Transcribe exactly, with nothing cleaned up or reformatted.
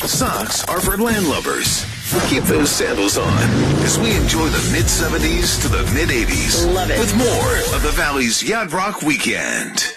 Socks are for landlubbers. Keep those sandals on as we enjoy the mid seventies to the mid eighties. Love it. With more of the Valley's Yacht Rock Weekend.